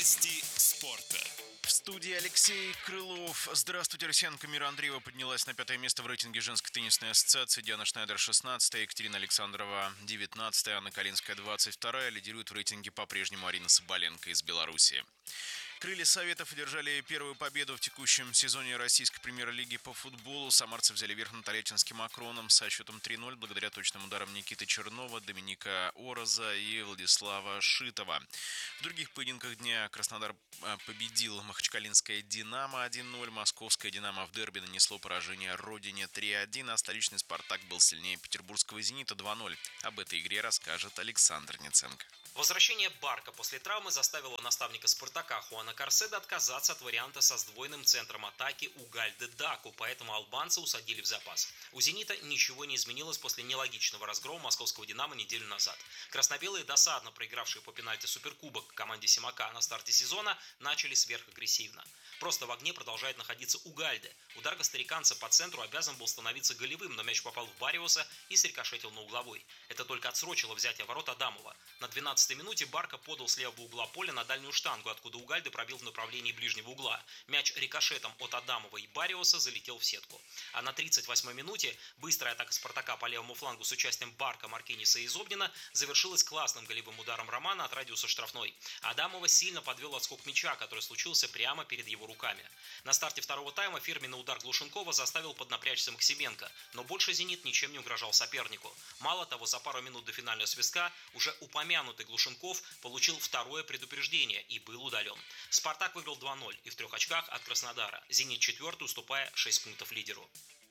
Вести спорта. В студии Алексей Крылов. Здравствуйте, россиянка Мира Андреева поднялась на 5 место в рейтинге женской теннисной ассоциации. Диана Шнайдер 16-я, Екатерина Александрова 19-я, Анна Калинская 22-я. Лидирует в рейтинге по-прежнему Арина Соболенко из Беларуси. Крылья Советов одержали первую победу в текущем сезоне российской премьер-лиги по футболу. Самарцы взяли верх над Тольяттинским Акроном со счетом 3-0 благодаря точным ударам Никиты Чернова, Доминика Ороза и Владислава Шитова. В других поединках дня Краснодар победил Махачкалинское «Динамо» 1-0. Московское «Динамо» в дерби нанесло поражение Родине 3-1, а столичный «Спартак» был сильнее петербургского «Зенита» 2-0. Об этой игре расскажет Александр Неценко. Возвращение Барка после травмы заставило наставника «Спартака» Хуана Карседа отказаться от варианта со сдвоенным центром атаки Угальде Даку, поэтому албанца усадили в запас. У «Зенита» ничего не изменилось после нелогичного разгрома московского «Динамо» неделю назад. Красно-белые, досадно проигравшие по пенальти Суперкубок команде Симака на старте сезона, начали сверхагрессивно. Просто в огне продолжает находиться Угальде. Удар костариканца по центру обязан был становиться голевым, но мяч попал в Бариоса и срикошетил на угловой. Это только отсрочило взятие ворот Адамова. На 12-й минуте Барка подал с левого угла поля на дальнюю штангу, откуда Угальде пробил в направлении ближнего угла. Мяч рикошетом от Адамова и Бариоса залетел в сетку. А на 38-й минуте быстрая атака Спартака по левому флангу с участием Барка, Маркиниса и Зобнина завершилась классным голевым ударом Романа от радиуса штрафной. Адамова сильно подвел отскок мяча, который случился прямо перед его руками. На старте второго тайма фирменный удар Глушенкова заставил поднапрячься Максименко, но больше «Зенит» ничем не угрожал сопернику. Мало того, за пару минут до финального свистка уже упомянутый Глушенков получил второе предупреждение и был удален. «Спартак» выиграл 2-0 и в 3 очках от Краснодара. «Зенит» четвертый, уступая 6 пунктов лидеру.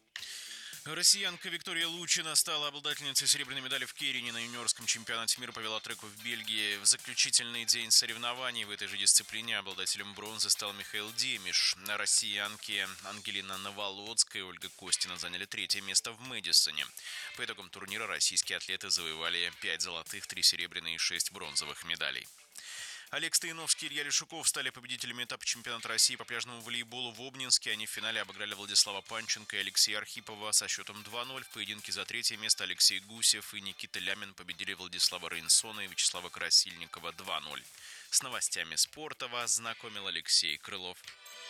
Россиянка Виктория Лучина стала обладательницей серебряной медали в Керене на юниорском чемпионате мира по велотреку в Бельгии. В заключительный день соревнований в этой же дисциплине обладателем бронзы стал Михаил Демиш. Россиянки Ангелина Новолоцкая и Ольга Костина заняли 3-е место в Мэдисоне. По итогам турнира российские атлеты завоевали 5 золотых, 3 серебряные и 6 бронзовых медалей. Олег Стояновский и Илья Лешуков стали победителями этапа чемпионата России по пляжному волейболу в Обнинске. Они в финале обыграли Владислава Панченко и Алексея Архипова со счетом 2-0. В поединке за 3-е место Алексей Гусев и Никита Лямин победили Владислава Рейнсона и Вячеслава Красильникова 2-0. С новостями спорта вас знакомил Алексей Крылов.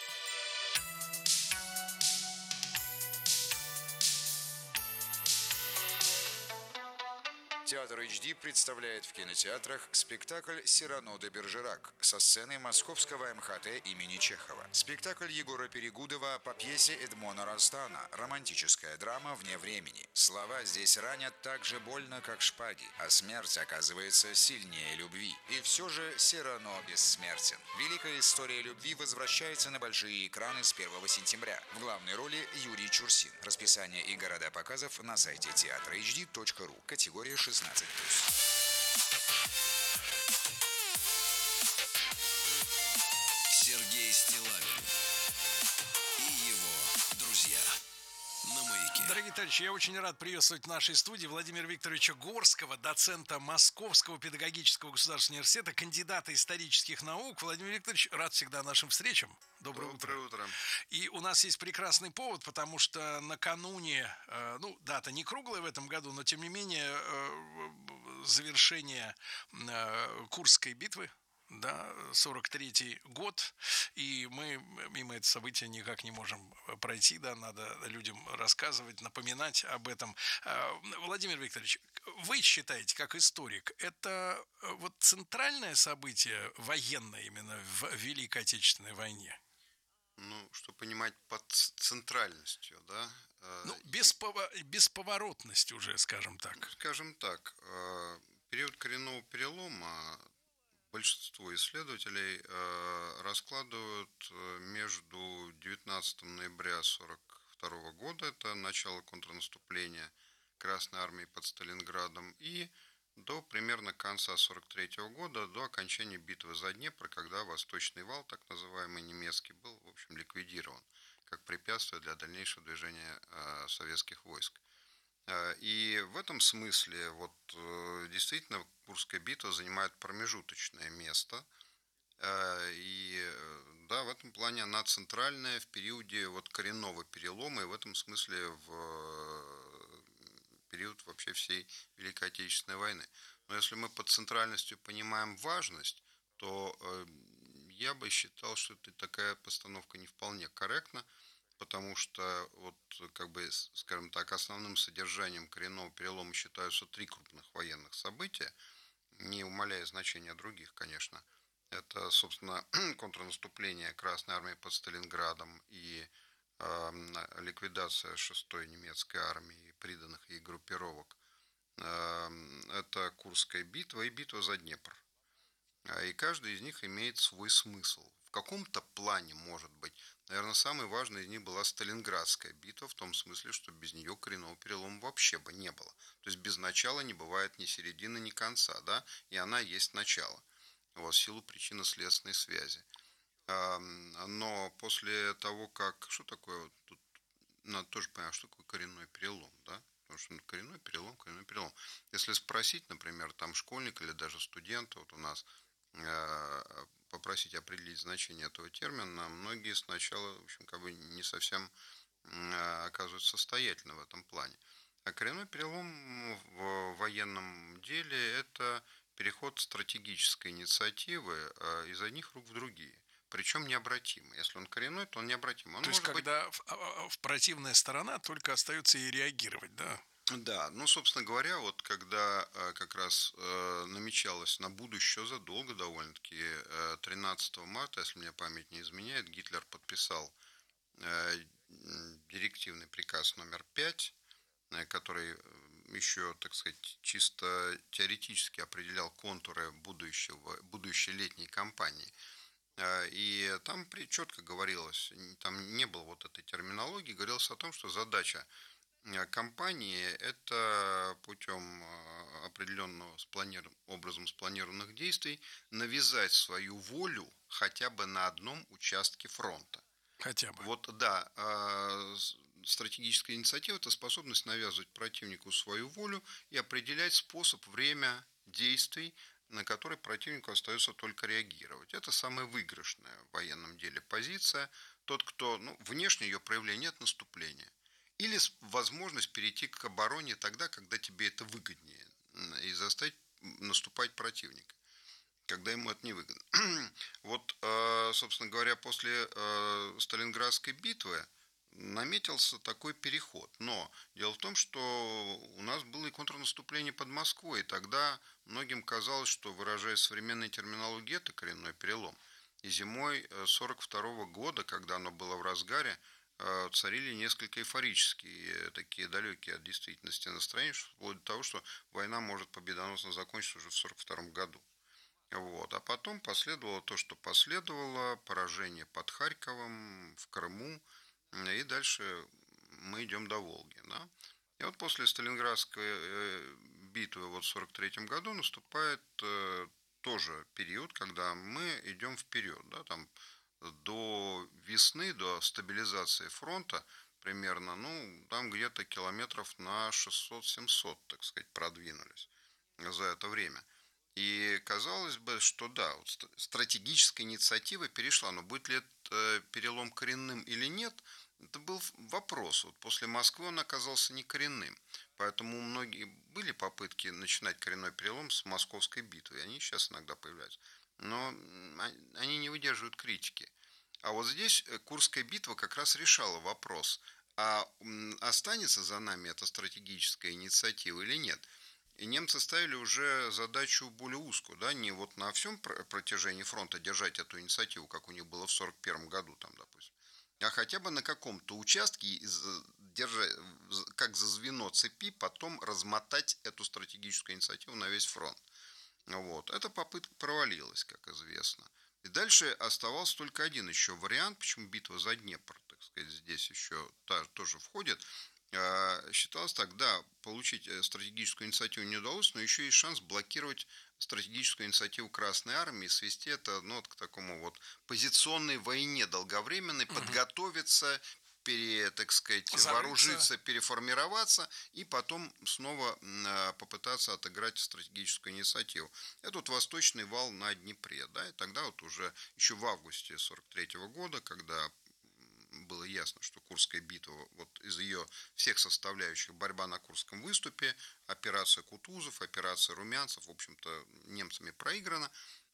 Театр HD представляет в кинотеатрах спектакль «Сирано де Бержерак» со сцены Московского МХТ имени Чехова. Спектакль Егора Перегудова по пьесе Эдмона Растана «Романтическая драма вне времени». Слова здесь ранят так же больно, как шпаги, а смерть оказывается сильнее любви. И все же Сирано бессмертен. Великая история любви возвращается на большие экраны с 1 сентября. В главной роли Юрий Чурсин. Расписание и города показов на сайте teatrhd.ru. Категория 16+. Сергей Стиллавин и его друзья на Маяке. Дорогие товарищи, я очень рад приветствовать в нашей студии Владимира Викторовича Горского, доцента Московского педагогического государственного университета, кандидата исторических наук. Владимир Викторович, рад всегда нашим встречам. Доброе утро. И у нас есть прекрасный повод, потому что накануне, дата не круглая в этом году, но тем не менее завершение Курской битвы. Да, 43-й год, и мы мимо этого события никак не можем пройти, да, надо людям рассказывать, напоминать об этом. Владимир Викторович, вы считаете, как историк, это вот центральное событие военное именно в Великой Отечественной войне? Ну, что понимать под центральностью, да? Бесповоротность уже, скажем так. Скажем так, период коренного перелома большинство исследователей раскладывают между 19 ноября 1942 года, это начало контрнаступления Красной Армии под Сталинградом, и до примерно конца 1943 года, до окончания битвы за Днепр, когда Восточный вал, так называемый немецкий, был, в общем, ликвидирован как препятствие для дальнейшего движения советских войск. И в этом смысле вот действительно Курская битва занимает промежуточное место. И да, в этом плане она центральная в периоде вот коренного перелома, и в этом смысле в период вообще всей Великой Отечественной войны. Но если мы под центральностью понимаем важность, то я бы считал, что это такая постановка не вполне корректна, потому что, вот, как бы, скажем так, основным содержанием коренного перелома считаются три крупных военных события, не умаляя значения других, конечно. Это, собственно, контрнаступление Красной Армии под Сталинградом и ликвидация 6-й немецкой армии и приданных ей группировок. Это Курская битва и битва за Днепр. И каждый из них имеет свой смысл. В каком-то плане, может быть, наверное, самой важной из них была Сталинградская битва, в том смысле, что без нее коренного перелома вообще бы не было. То есть без начала не бывает ни середины, ни конца, да, и она есть начало, вот, в силу причинно-следственной связи. Но после того, как... Что такое? Вот тут надо тоже понять, что такое коренной перелом, да? Потому что коренной перелом, коренной перелом. Если спросить, например, там школьника или даже студента, вот у нас попросить определить значение этого термина, многие сначала, в общем, как бы не совсем оказываются состоятельны в этом плане. А коренной перелом в военном деле – это переход стратегической инициативы из одних рук в другие. Причем необратимо. Если он коренной, то он необратим. Он то есть, когда в противная сторона только остается и реагировать, да? Да, ну, собственно говоря, вот когда как раз намечалось на будущее задолго довольно-таки, 13 марта, если мне память не изменяет, Гитлер подписал директивный приказ номер 5, который еще, так сказать, чисто теоретически определял контуры будущей летней кампании. И там четко говорилось, там не было вот этой терминологии, говорилось о том, что задача компании – это путем определенного образом спланированных действий навязать свою волю хотя бы на одном участке фронта. Хотя бы. Вот, да, стратегическая инициатива – это способность навязывать противнику свою волю и определять способ, время действий, на который противнику остается только реагировать. Это самая выигрышная в военном деле позиция. Тот, кто, ну, внешне ее проявление – это наступление. Или возможность перейти к обороне тогда, когда тебе это выгоднее, и заставить наступать противника, когда ему это не выгодно. Вот, собственно говоря, после Сталинградской битвы наметился такой переход. Но дело в том, что у нас было и контрнаступление под Москвой, и тогда многим казалось, что, выражаясь современной терминологией, это коренной перелом. И зимой 1942 года, когда оно было в разгаре, царили несколько эйфорические, такие далекие от действительности настроения, вплоть до того, что война может победоносно закончиться уже в 1942 году. Вот. А потом последовало то, что последовало, поражение под Харьковом, в Крыму, и дальше мы идем до Волги. Да? И вот после Сталинградской битвы вот в 1943 году наступает тоже период, когда мы идем вперед, да, там до весны, до стабилизации фронта примерно, ну, там где-то километров на 600-700, так сказать, продвинулись за это время. И казалось бы, что да, вот стратегическая инициатива перешла, но будет ли это перелом коренным или нет, это был вопрос. Вот после Москвы он оказался не коренным. Поэтому у многих были попытки начинать коренной перелом с Московской битвы, и они сейчас иногда появляются. Но они не выдерживают критики. А вот здесь Курская битва как раз решала вопрос, а останется за нами эта стратегическая инициатива или нет. И немцы ставили уже задачу более узкую, да, не вот на всем протяжении фронта держать эту инициативу, как у них было в 1941 году, там, допустим, а хотя бы на каком-то участке, как за звено цепи, потом размотать эту стратегическую инициативу на весь фронт. Вот. Эта попытка провалилась, как известно. И дальше оставался только один еще вариант, почему битва за Днепр, так сказать, здесь еще тоже входит. Считалось так, да, получить стратегическую инициативу не удалось, но еще есть шанс блокировать стратегическую инициативу Красной Армии, свести это, ну, вот к такому вот позиционной войне долговременной, подготовиться, так сказать, вооружиться, переформироваться и потом снова попытаться отыграть стратегическую инициативу. Это вот восточный вал на Днепре, да, и тогда вот уже еще в августе 1943 года, когда было ясно, что Курская битва, вот из ее всех составляющих, борьба на Курском выступе, операция Кутузов, операция Румянцев, в общем-то, немцами проиграна,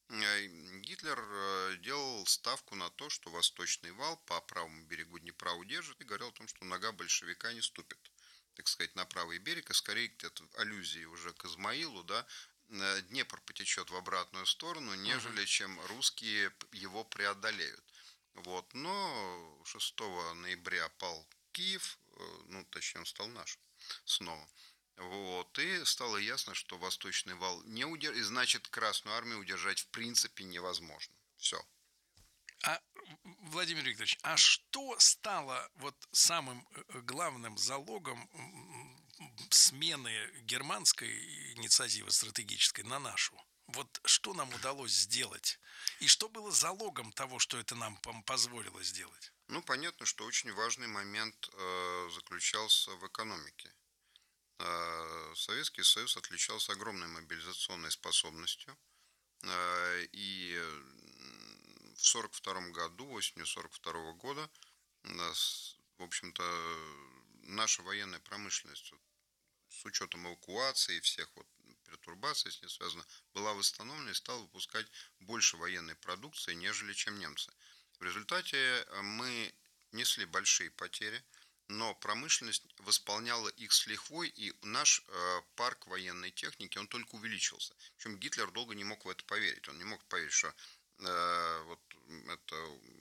Гитлер делал ставку на то, что Восточный вал по правому берегу Днепра удержит, и говорил о том, что нога большевика не ступит, так сказать, на правый берег, и скорее это аллюзии уже к Измаилу, да, Днепр потечет в обратную сторону, нежели чем русские его преодолеют. Вот. Но 6 ноября пал Киев, ну, точнее, он стал нашим снова. Вот. И стало ясно, что Восточный вал не удержит, и значит, Красную армию удержать в принципе невозможно. Все. А, Владимир Викторович, а что стало вот самым главным залогом смены германской инициативы стратегической на нашу? Вот что нам удалось сделать? И что было залогом того, что это нам позволило сделать? Ну, понятно, что очень важный момент заключался в экономике. Советский Союз отличался огромной мобилизационной способностью. И в 1942 году, осенью 1942 года, в общем-то, наша военная промышленность, с учетом эвакуации и всех вот пертурбаций, с ней связано, была восстановлена и стала выпускать больше военной продукции, нежели чем немцы. В результате мы несли большие потери, но промышленность восполняла их с лихвой, и наш парк военной техники, он только увеличился. Причем Гитлер долго не мог в это поверить. Он не мог поверить, что вот это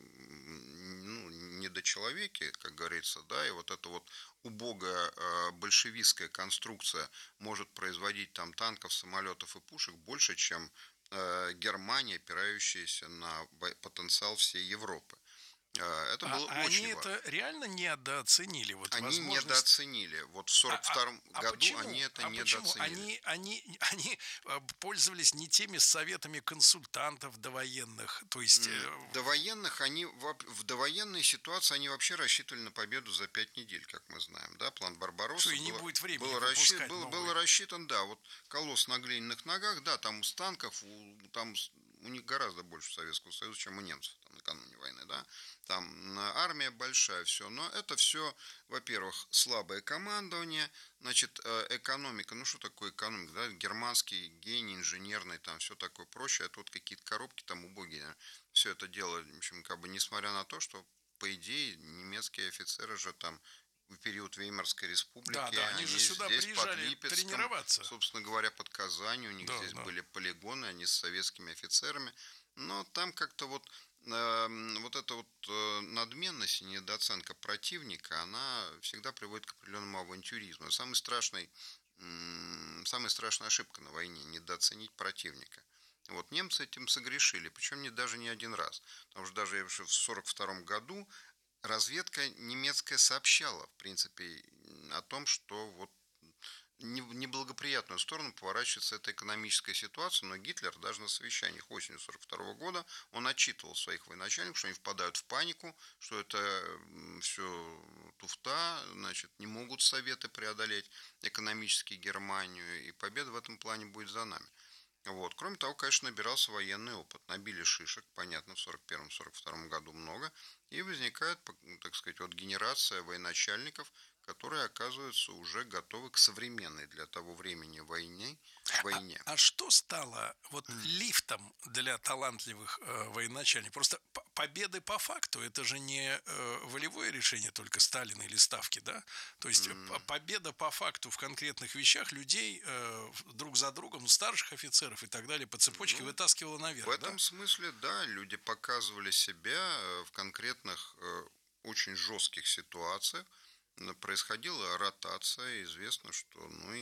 недочеловеки, как говорится, да, и вот эта вот убогая большевистская конструкция может производить там танков, самолетов и пушек больше, чем Германия, опирающаяся на потенциал всей Европы. Это было очень они важно. это реально недооценили? Вот они возможность... недооценили. Вот в 1942 году почему? они это Почему? недооценили. Они пользовались не теми советами консультантов довоенных, то есть... Довоенных в довоенной ситуации они вообще рассчитывали на победу за 5 недель, как мы знаем. Да? План Барбаросса не будет времени был рассчитан, да, вот колосс на глиняных ногах, да, там с танков, там у них гораздо больше Советского Союза, чем у немцев там, накануне войны, да. Там армия большая, все. Но это все, во-первых, слабое командование, значит, экономика. Ну, что такое экономика? Да? Германский гений, инженерный, там все такое прочее. Это вот какие-то коробки там убогие. Все это дело, в общем, как бы, несмотря на то, что, по идее, немецкие офицеры же там в период Веймарской республики, они же сюда здесь приезжали под Липецком, тренироваться. собственно говоря, под Казанью, у них здесь были полигоны, они с советскими офицерами. Но там как-то вот эта вот надменность и недооценка противника, она всегда приводит к определенному авантюризму. Самая страшная ошибка на войне – недооценить противника. Вот немцы этим согрешили, причем даже не один раз. Потому что даже в 1942 году разведка немецкая сообщала, в принципе, о том, что вот в неблагоприятную сторону поворачивается эта экономическая ситуация, но Гитлер даже на совещаниях осенью 1942 года он отчитывал своих военачальников, что они впадают в панику, что это все туфта, значит, не могут Советы преодолеть экономически Германию, и победа в этом плане будет за нами. Вот. Кроме того, конечно, набирался военный опыт. Набили шишек, понятно, в 1941-1942 году много. И возникает, так сказать, вот генерация военачальников, которые оказываются уже готовы к современной для того времени войне. А что стало вот лифтом для талантливых военачальников? Просто победы по факту, это же не волевое решение только Сталина или Ставки, да? То есть победа по факту в конкретных вещах людей друг за другом, старших офицеров и так далее, по цепочке вытаскивала наверх. В этом смысле, да, люди показывали себя в конкретных очень жестких ситуациях. Происходила ротация, известно, что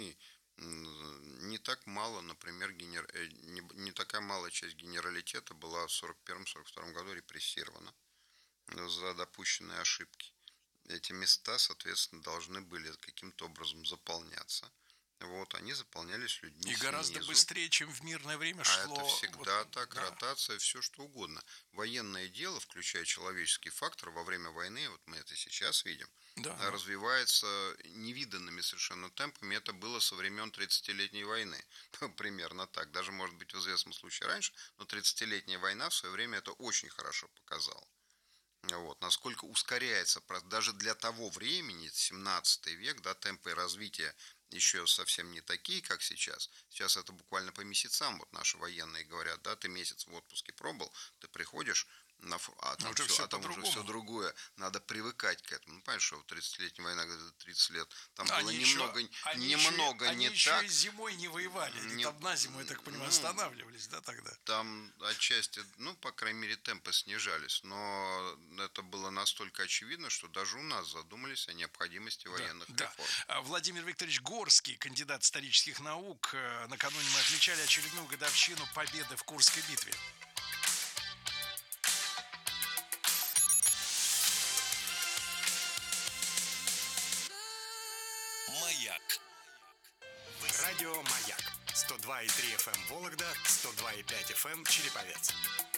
не так мало, например, не такая малая часть генералитета была в 1941-1942 году репрессирована за допущенные ошибки. Эти места, соответственно, должны были каким-то образом заполняться. Вот, они заполнялись людьми и гораздо снизу. Быстрее, чем в мирное время шло. Это всегда так, да. Ротация, все что угодно. Военное дело, включая человеческий фактор, во время войны, вот мы это сейчас видим, развивается невиданными совершенно темпами. Это было со времен 30-летней войны. Примерно так. Даже, может быть, в известном случае раньше, но 30-летняя война в свое время это очень хорошо показала. Вот, насколько ускоряется, даже для того времени, 17 век, да, темпы развития еще совсем не такие, как сейчас. Сейчас это буквально по месяцам. Вот наши военные говорят, да, ты месяц в отпуске пробыл, ты приходишь, а там уже все другое. Надо привыкать к этому. Ну, понимаешь, что 30-летняя война, 30 лет, там было немного не еще так. И зимой не воевали. Они там на зиму, я так понимаю, останавливались, да, тогда? Там отчасти, по крайней мере, темпы снижались. Но это было настолько очевидно, что даже у нас задумались о необходимости военных реформ. Владимир Викторович Горский, кандидат исторических наук. Накануне мы отмечали очередную годовщину победы в Курской битве. Маяк. Радио Маяк. 102,3 FM Вологда, 102,5 FM Череповец.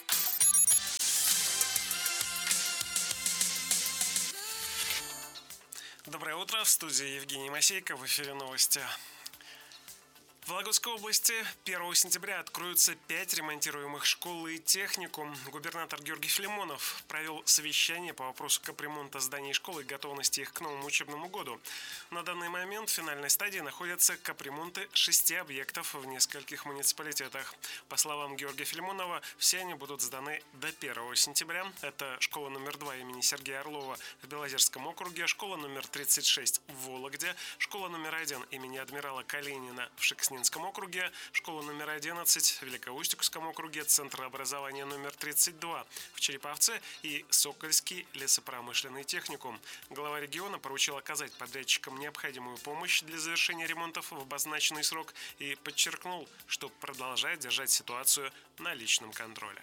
Доброе утро. В студии Евгений Масейко. В эфире новости. В Вологодской области 1 сентября откроются 5 ремонтируемых школ и техникум. Губернатор Георгий Филимонов провел совещание по вопросу капремонта зданий школ и готовности их к новому учебному году. На данный момент в финальной стадии находятся капремонты 6 объектов в нескольких муниципалитетах. По словам Георгия Филимонова, все они будут сданы до 1 сентября. Это школа номер 2 имени Сергея Орлова в Белозерском округе, школа номер 36 в Вологде, школа номер 1 имени адмирала Калинина в Шекснинском округе, школа номер 11 в Великоустюгском округе, центр образования номер 32 в Череповце и Сокольский лесопромышленный техникум. Глава региона поручил оказать подрядчикам необходимую помощь для завершения ремонтов в обозначенный срок и подчеркнул, что продолжает держать ситуацию на личном контроле.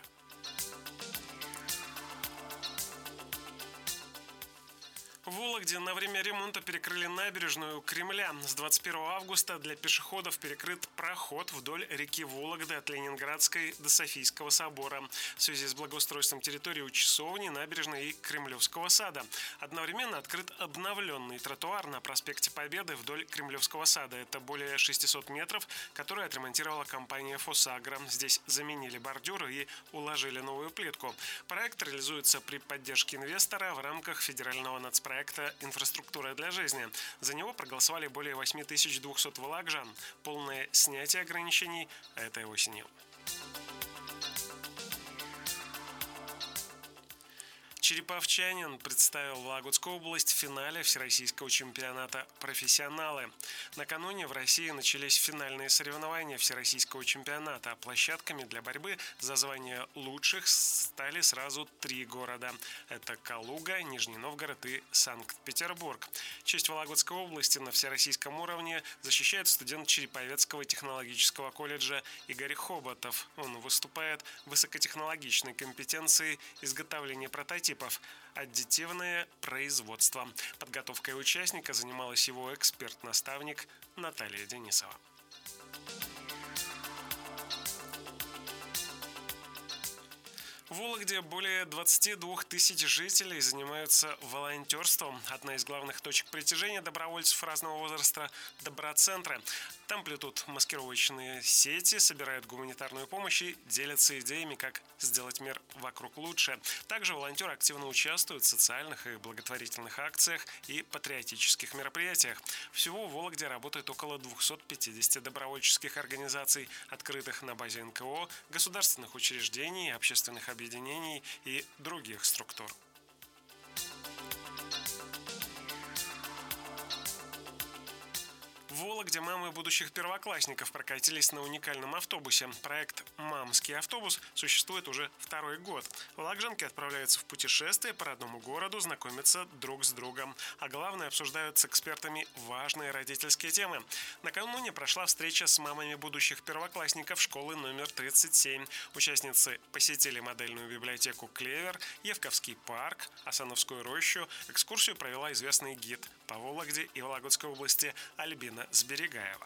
В Вологде на время ремонта перекрыли набережную Кремля. С 21 августа для пешеходов перекрыт проход вдоль реки Вологды от Ленинградской до Софийского собора в связи с благоустройством территории у Часовни, набережной и Кремлевского сада. Одновременно открыт обновленный тротуар на проспекте Победы вдоль Кремлевского сада. Это более 600 метров, который отремонтировала компания «Фосагро». Здесь заменили бордюры и уложили новую плитку. Проект реализуется при поддержке инвестора в рамках федерального нацпроекта «Инфраструктура для жизни». За него проголосовали более 8200 вологжан. Полное снятие ограничений этой осенью. Череповчанин представил Вологодскую область в финале Всероссийского чемпионата «Профессионалы». Накануне в России начались финальные соревнования Всероссийского чемпионата. Площадками для борьбы за звание лучших стали сразу 3 города. Это Калуга, Нижний Новгород и Санкт-Петербург. Честь Вологодской области на всероссийском уровне защищает студент Череповецкого технологического колледжа Игорь Хоботов. Он выступает в высокотехнологичной компетенции изготовления прототипов. Аддитивное производство. Подготовкой участника занималась его эксперт-наставник Наталья Денисова. В Вологде более 22 тысяч жителей занимаются волонтерством. Одна из главных точек притяжения добровольцев разного возраста – доброцентры. Там плетут маскировочные сети, собирают гуманитарную помощь и делятся идеями, как сделать мир вокруг лучше. Также волонтеры активно участвуют в социальных и благотворительных акциях и патриотических мероприятиях. Всего в Вологде работает около 250 добровольческих организаций, открытых на базе НКО, государственных учреждений, общественных объединений и других структур. В Вологде мамы будущих первоклассников прокатились на уникальном автобусе. Проект «Мамский автобус» существует уже 2-й год. Вологжанки отправляются в путешествие по родному городу, знакомятся друг с другом. А главное, обсуждают с экспертами важные родительские темы. Накануне прошла встреча с мамами будущих первоклассников школы номер 37. Участницы посетили модельную библиотеку «Клевер», Евковский парк, Асановскую рощу. Экскурсию провела известный гид по Вологде и Вологодской области Альбина Сберегаева.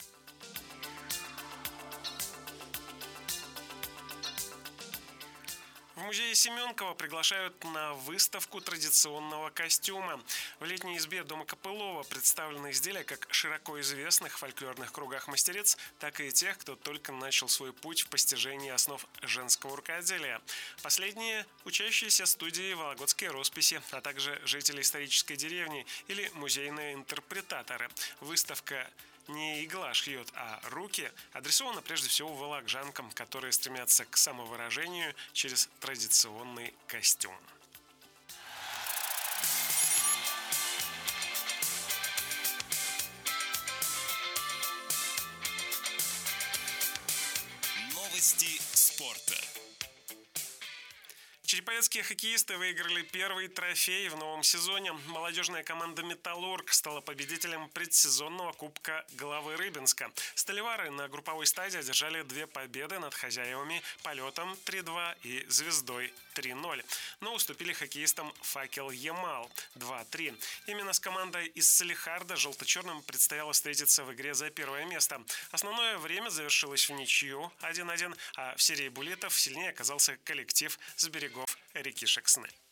В музее Семенкова приглашают на выставку традиционного костюма. В летней избе дома Копылова представлены изделия как широко известных в фольклорных кругах мастериц, так и тех, кто только начал свой путь в постижении основ женского рукоделия. Последние – учащиеся студии «Вологодские росписи», а также жители исторической деревни или музейные интерпретаторы. Выставка не игла шьет, а руки, адресована прежде всего волокжанкам, которые стремятся к самовыражению через традиционный костюм. Новости спорта. Череповецкие хоккеисты выиграли первый трофей в новом сезоне. Молодежная команда «Металлург» стала победителем предсезонного кубка Главы Рыбинска. Сталевары на групповой стадии одержали 2 победы над хозяевами «Полетом» 3-2 и «Звездой» 3-0. Но уступили хоккеистам «Факел Ямал» 2-3. Именно с командой из Салехарда желто-черным предстояло встретиться в игре за первое место. Основное время завершилось в ничью 1-1, а в серии буллетов сильнее оказался коллектив с берегов реки Шексны.